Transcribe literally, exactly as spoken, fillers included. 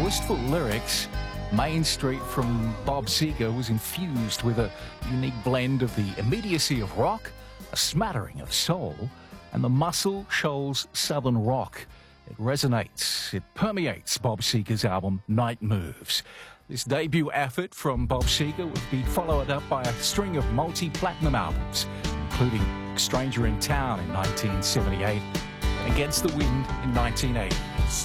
wistful lyrics. Main Street from Bob Seger was infused with a unique blend of the immediacy of rock, a smattering of soul, and the Muscle Shoals Southern rock. It resonates, it permeates Bob Seger's album Night Moves. This debut effort from Bob Seger would be followed up by a string of multi-platinum albums, including Stranger in Town in nineteen seventy-eight and Against the Wind in nineteen eighty.